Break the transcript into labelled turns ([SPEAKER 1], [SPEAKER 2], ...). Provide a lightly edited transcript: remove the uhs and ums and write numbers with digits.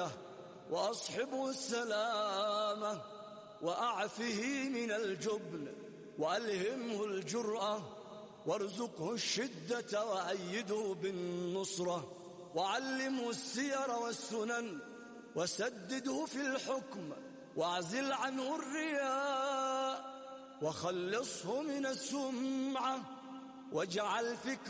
[SPEAKER 1] العافية وأصحبه السلامة، وأعفه من الجبن وألهمه الجرأة، وارزقه الشدة وأيده بالنصرة، وعلمه السير والسنن، وسدده في الحكم، واعزل عنه الرياء، وخلصه من السمعة، واجعل فكره